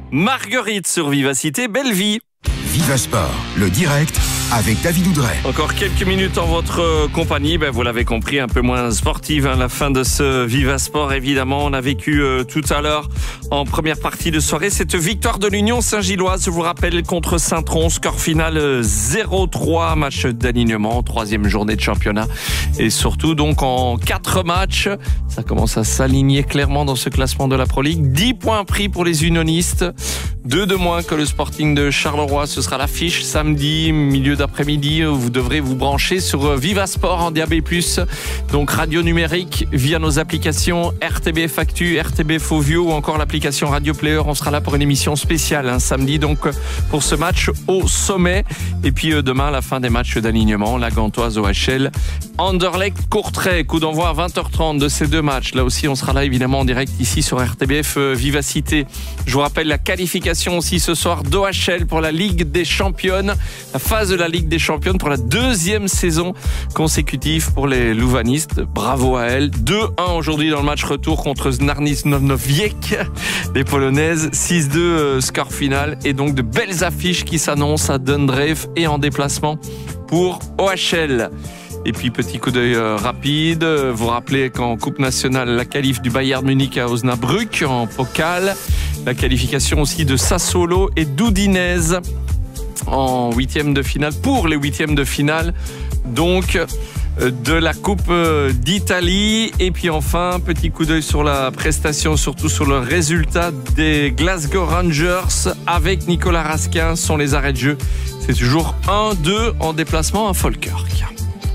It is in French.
Marguerite sur Vivacité, belle vie. Viva Sport, le direct avec David Oudret. Encore quelques minutes en votre compagnie, vous l'avez compris, un peu moins sportive, la fin de ce Viva Sport. Évidemment, on a vécu tout à l'heure, en première partie de soirée, cette victoire de l'Union Saint-Gilloise, je vous rappelle, contre Saint-Tron, score final 0-3, match d'alignement, 3e journée de championnat. Et surtout, donc, en 4 matchs, ça commence à s'aligner clairement dans ce classement de la Pro League. 10 points pris pour les unionistes, 2 de moins que le Sporting de Charleroi. Ce sera l'affiche samedi, milieu d'après-midi. Vous devrez vous brancher sur Viva Sport en DAB+, donc radio numérique via nos applications RTBF Actu, RTBF Fovio ou encore l'application Radio Player. On sera là pour une émission spéciale samedi, donc pour ce match au sommet. Et puis demain, la fin des matchs d'alignement, la Gantoise OHL, Anderlecht Courtrai, coup d'envoi à 20h30 de ces deux matchs. Là aussi, on sera là évidemment en direct ici sur RTBF Vivacité. Je vous rappelle la qualification aussi ce soir d'OHL pour la Ligue des Championnes, la phase de la Ligue des Championnes pour la 2e saison consécutive pour les louvanistes. Bravo à elle. 2-1 aujourd'hui dans le match retour contre Znarnis Nowiec, les Polonaises. 6-2 score final, et donc de belles affiches qui s'annoncent à Dundreef et en déplacement pour OHL. Et puis petit coup d'œil rapide, vous rappelez qu'en Coupe nationale, la qualif du Bayern Munich à Osnabrück en Pokal, la qualification aussi de Sassuolo et d'Udinese en 8e de finale, pour les 8e de finale donc de la Coupe d'Italie. Et puis enfin, petit coup d'œil sur la prestation, surtout sur le résultat des Glasgow Rangers avec Nicolas Raskin. Sont les arrêts de jeu, c'est toujours 1-2 en déplacement à Falkirk.